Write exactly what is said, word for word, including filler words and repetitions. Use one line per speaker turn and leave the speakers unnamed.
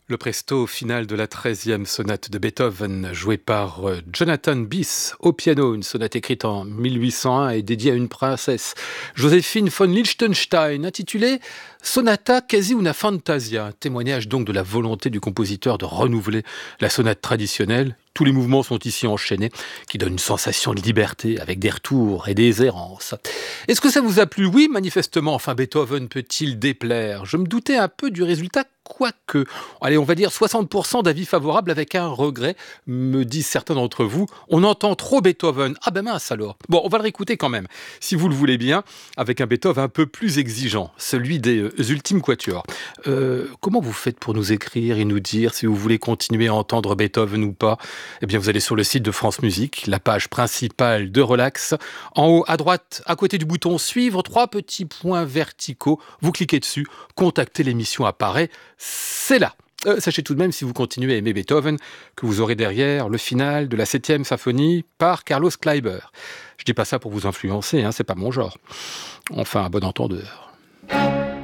Le presto final de la treizième sonate de Beethoven, jouée par euh, Jonathan Bis au piano, une sonate écrite en mille huit cent un et dédiée à une princesse, Joséphine von Liechtenstein, intitulée Sonata quasi una fantasia, témoignage donc de la volonté du compositeur de renouveler la sonate traditionnelle. Tous les mouvements sont ici enchaînés, qui donnent une sensation de liberté, avec des retours et des errances. Est-ce que ça vous a plu? Oui, manifestement. Enfin, Beethoven peut-il déplaire? Je me doutais un peu du résultat, quoique. Allez, on va dire soixante pour cent d'avis favorables avec un regret, me disent certains d'entre vous. On entend trop Beethoven. Ah ben mince alors. Bon, on va le réécouter quand même, si vous le voulez bien, avec un Beethoven un peu plus exigeant, celui des euh, Ultimes Quatuors. Euh, comment vous faites pour nous écrire et nous dire si vous voulez continuer à entendre Beethoven ou pas? Eh bien, vous allez sur le site de France Musique, la page principale de Relax. En haut, à droite, à côté du bouton Suivre, trois petits points verticaux. Vous cliquez dessus, contacter l'émission apparaît. C'est là. Euh, sachez tout de même, si vous continuez à aimer Beethoven, que vous aurez derrière le final de la septième symphonie par Carlos Kleiber. Je dis pas ça pour vous influencer, hein, c'est pas mon genre. Enfin, un bon entendeur.